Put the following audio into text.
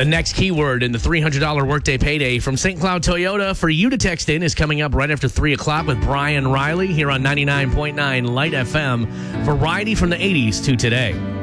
The next keyword in the $300 workday payday from St. Cloud Toyota for you to text in is coming up right after 3 o'clock with Brian Riley here on 99.9 Light FM. Variety from the 80s to today.